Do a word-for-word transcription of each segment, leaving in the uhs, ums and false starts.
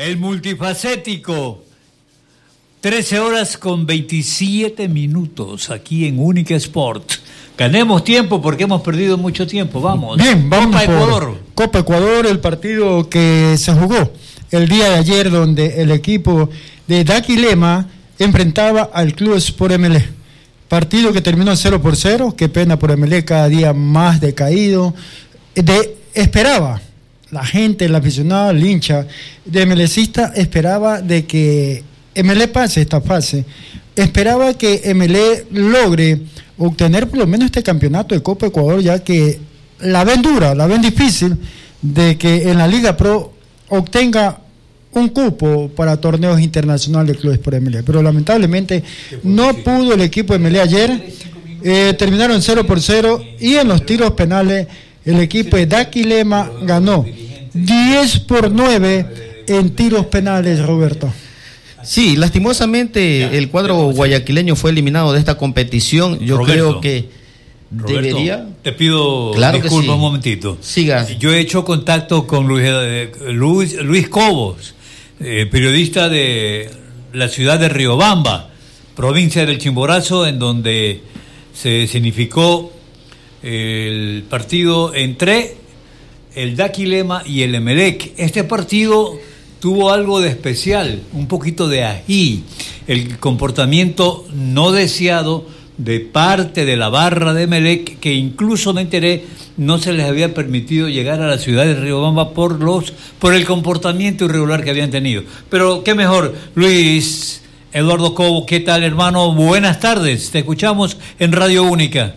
El multifacético. trece horas con veintisiete minutos aquí en Única Sport. Ganemos tiempo porque hemos perdido mucho tiempo. Vamos. Bien, vamos Copa por Ecuador. Copa Ecuador, el partido que se jugó el día de ayer, donde el equipo de Daquilema enfrentaba al Club Sport M L E. Partido que terminó cero por cero. Qué pena por M L E, cada día más decaído. De, esperaba la gente, el aficionado, el hincha de MLEcista, esperaba de que M L E pase esta fase. Esperaba que M L E logre obtener por lo menos este campeonato de Copa Ecuador, ya que la ven dura, la ven difícil de que en la Liga Pro obtenga un cupo para torneos internacionales de clubes por M L E, pero lamentablemente no pudo el equipo de M L E ayer. Eh, terminaron cero por cero y en los tiros penales el equipo de Daquilema ganó diez por nueve en tiros penales, Roberto. Sí, lastimosamente el cuadro guayaquileño fue eliminado de esta competición. Yo Roberto, creo que Roberto, debería. Te pido Claro disculpa sí. un momentito. Siga. Yo he hecho contacto con Luis, eh, Luis, Luis Cobos, eh, periodista de la ciudad de Riobamba, provincia del Chimborazo, en donde se significó el partido entre el Daquilema y el Emelec. Este partido tuvo algo de especial, un poquito de ají, el comportamiento no deseado de parte de la barra de Emelec, que incluso me enteré no se les había permitido llegar a la ciudad de Riobamba por los por el comportamiento irregular que habían tenido. Pero qué mejor, Luis Eduardo Cobo, ¿qué tal, hermano? Buenas tardes, te escuchamos en Radio Única.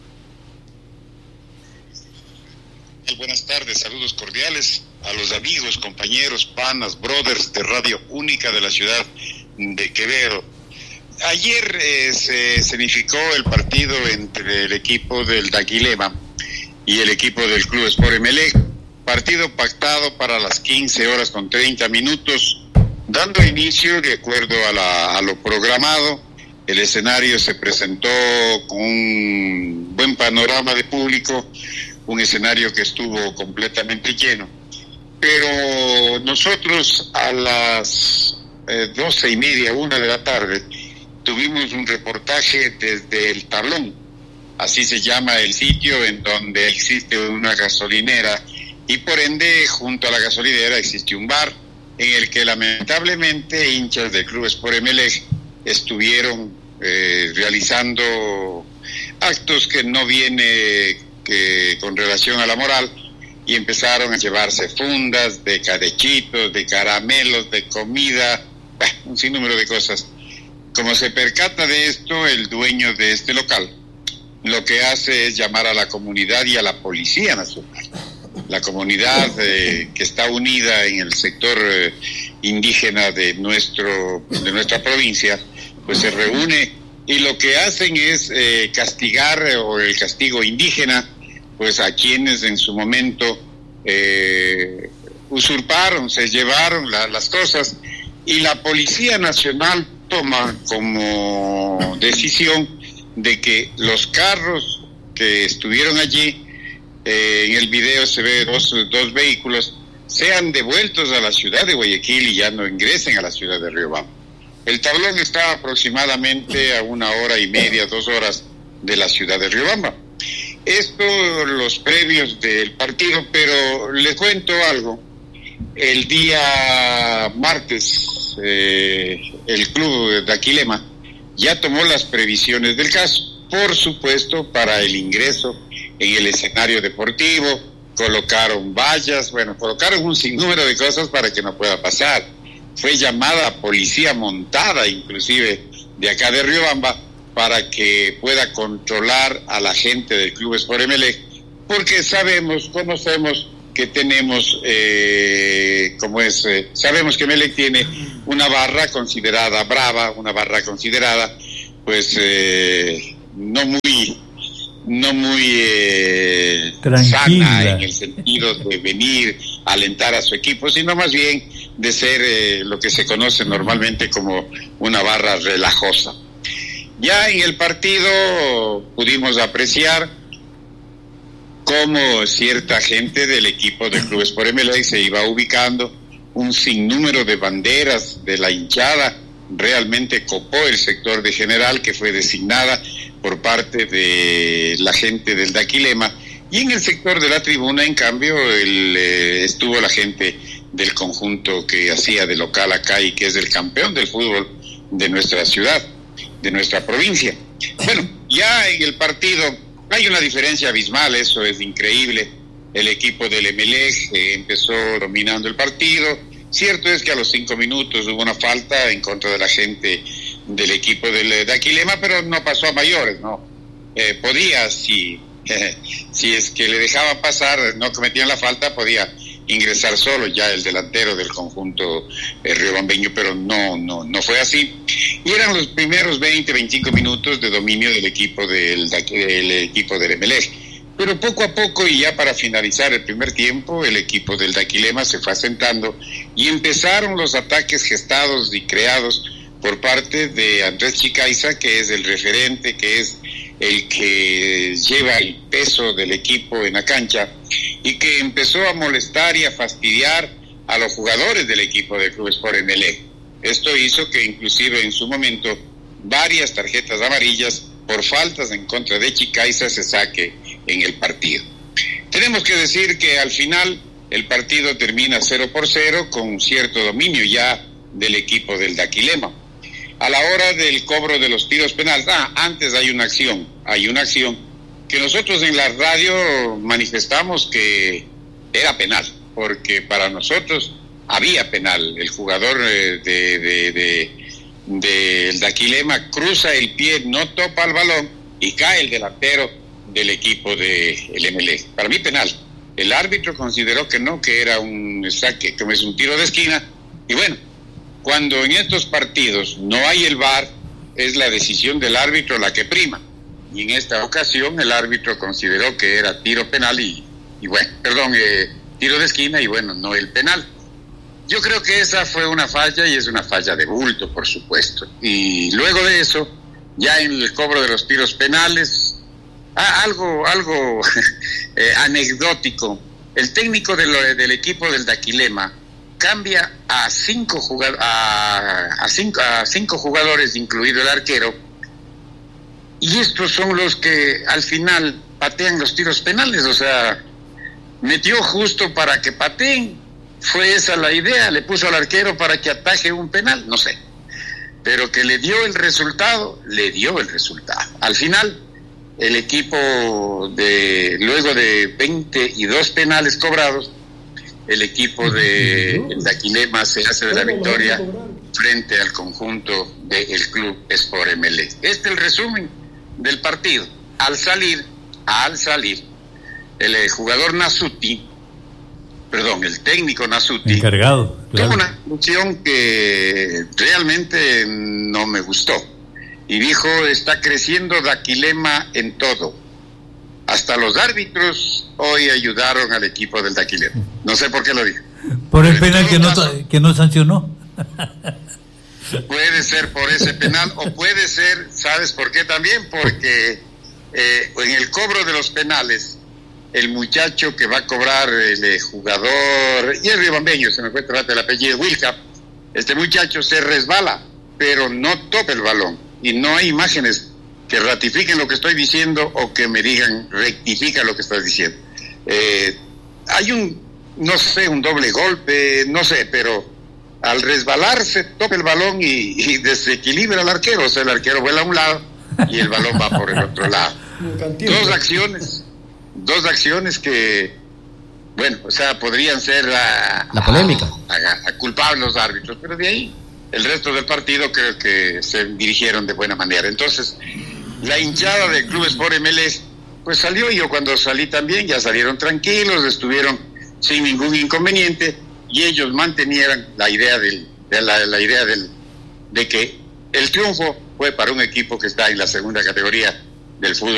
Buenas tardes, saludos cordiales a los amigos, compañeros, panas, brothers de Radio Única de la ciudad de Quevedo. Ayer eh, se significó el partido entre el equipo del Daquilema y el equipo del Club Sport M L E, partido pactado para las quince horas con treinta minutos, dando inicio de acuerdo a, la, a lo programado. El escenario se presentó con un buen panorama de público, un escenario que estuvo completamente lleno, pero nosotros a las eh, doce y media, una de la tarde, tuvimos un reportaje desde el Tablón, así se llama el sitio en donde existe una gasolinera, y por ende junto a la gasolinera existe un bar en el que lamentablemente hinchas del Club Sport M L E estuvieron eh, realizando actos que no viene que con relación a la moral, y empezaron a llevarse fundas de cadechitos, de caramelos, de comida, bah, un sinnúmero de cosas. Como se percata de esto, el dueño de este local lo que hace es llamar a la comunidad y a la Policía Nacional. La comunidad eh, que está unida en el sector eh, indígena de nuestro de nuestra provincia, pues se reúne y lo que hacen es eh, castigar, eh, o el castigo indígena, pues a quienes en su momento eh, usurparon, se llevaron la, las cosas, y la Policía Nacional toma como decisión de que los carros que estuvieron allí, eh, en el video se ve dos, dos vehículos, sean devueltos a la ciudad de Guayaquil y ya no ingresen a la ciudad de Riobamba. El Tablón está aproximadamente a una hora y media, dos horas de la ciudad de Riobamba. Esto, los previos del partido, pero les cuento algo. El día martes, eh, el club de Daquilema ya tomó las previsiones del caso, por supuesto, para el ingreso en el escenario deportivo. Colocaron vallas, bueno, colocaron un sinnúmero de cosas para que no pueda pasar. Fue llamada policía montada, inclusive, de acá de Riobamba, para que pueda controlar a la gente del Club Sport M L E, porque sabemos, conocemos que tenemos, eh, como es, eh, sabemos que M L E tiene una barra considerada brava, una barra considerada, pues, eh, no muy, no muy eh, sana en el sentido de venir a alentar a su equipo, sino más bien de ser eh, lo que se conoce normalmente como una barra relajosa. Ya en el partido pudimos apreciar cómo cierta gente del equipo del Club Sport M L E se iba ubicando un sinnúmero de banderas de la hinchada, realmente copó el sector de General, que fue designada por parte de la gente del Daquilema, y en el sector de la tribuna, en cambio, el, eh, estuvo la gente del conjunto que hacía de local acá y que es el campeón del fútbol de nuestra ciudad, de nuestra provincia. Bueno, ya en el partido hay una diferencia abismal, eso es increíble. El equipo del Emelec eh, empezó dominando el partido. Cierto es que a los cinco minutos hubo una falta en contra de la gente del equipo del Daquilema, pero no pasó a mayores, ¿no? Eh, podía, si, eh, si es que le dejaban pasar, no cometían la falta, podía ingresar solo ya el delantero del conjunto eh, riobambeño, pero no, no, no fue así. Y eran los primeros veinte, veinticinco minutos de dominio del equipo del, del equipo del Emelec. Pero poco a poco, y ya para finalizar el primer tiempo, el equipo del Daquilema se fue asentando y empezaron los ataques gestados y creados por parte de Andrés Chicaiza, que es el referente, que es el que lleva el peso del equipo en la cancha, y que empezó a molestar y a fastidiar a los jugadores del equipo de Club Sport Emelec. Esto hizo que inclusive en su momento varias tarjetas amarillas por faltas en contra de Chicaiza se saque en el partido. Tenemos que decir que al final el partido termina cero por cero con cierto dominio ya del equipo del Daquilema. A la hora del cobro de los tiros penales, ah, antes hay una acción, hay una acción que nosotros en la radio manifestamos que era penal, porque para nosotros había penal. El jugador eh, de, de, de, de el Daquilema cruza el pie, no topa el balón y cae el delantero del equipo de el Emelec. Para mí penal. El árbitro consideró que no, que era un saque, como es un tiro de esquina. Y bueno, cuando en estos partidos no hay el V A R, es la decisión del árbitro la que prima. Y en esta ocasión el árbitro consideró que era tiro penal y, y bueno, perdón, eh, tiro de esquina y bueno, no el penal. Yo creo que esa fue una falla y es una falla de bulto, por supuesto. Y luego de eso, ya en el cobro de los tiros penales, ah, algo, algo eh, anecdótico. El técnico de lo, del equipo del Daquilema cambia a cinco, jugad- a, a, cinco, a cinco jugadores, incluido el arquero, y estos son los que al final patean los tiros penales. O sea, metió justo para que pateen. Fue esa la idea, le puso al arquero para que ataje un penal, no sé. Pero que le dio el resultado, le dio el resultado. Al final, el equipo de, luego de veintidós penales cobrados, el equipo de Daquilema se hace de la victoria frente al conjunto del Club Sport Emelec. Este es el resumen del partido. Al salir, al salir, el jugador Nasuti, perdón, el técnico Nasuti, encargado, claro, tuvo una conclusión que realmente no me gustó. Y dijo, está creciendo Daquilema en todo. Hasta los árbitros hoy ayudaron al equipo del Daquilema. No sé por qué lo dijo. Por el penal que no, que no sancionó. Puede ser por ese penal o puede ser, ¿sabes por qué también? Porque eh, en el cobro de los penales, el muchacho que va a cobrar, el eh, jugador, y el riobambeño, se me fue tratar el apellido, Wilcap, este muchacho se resbala, pero no toca el balón. Y no hay imágenes que ratifiquen lo que estoy diciendo o que me digan, rectifica lo que estás diciendo. Eh, hay un, no sé, un doble golpe, no sé, pero al resbalarse toca el balón y, y desequilibra al arquero. O sea, el arquero vuela a un lado y el balón va por el otro lado. Dos acciones, dos acciones que, bueno, o sea, podrían ser a, la polémica, a, a, a culpar los árbitros, pero de ahí el resto del partido creo que se dirigieron de buena manera. Entonces, la hinchada del Club Sport Emelec pues salió, y yo cuando salí también ya salieron tranquilos, estuvieron sin ningún inconveniente, y ellos mantenían la idea del, de la, la idea del, de que el triunfo fue para un equipo que está en la segunda categoría del fútbol